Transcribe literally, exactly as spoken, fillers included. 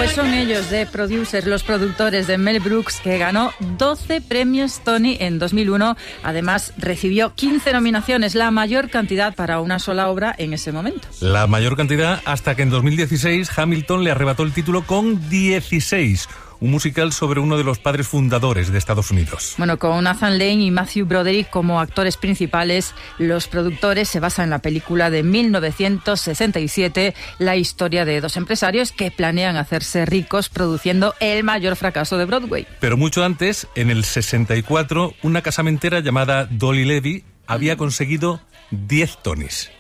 Pues son ellos, de Producers, los productores de Mel Brooks, que ganó doce premios Tony en dos mil uno. Además, recibió quince nominaciones, la mayor cantidad para una sola obra en ese momento. La mayor cantidad hasta que en dos mil dieciséis Hamilton le arrebató el título con dieciséis. Un musical sobre uno de los padres fundadores de Estados Unidos. Bueno, con Nathan Lane y Matthew Broderick como actores principales, los productores se basan en la película de mil novecientos sesenta y siete, la historia de dos empresarios que planean hacerse ricos produciendo el mayor fracaso de Broadway. Pero mucho antes, en el sesenta y cuatro, una casamentera llamada Dolly Levy había conseguido diez Tonys.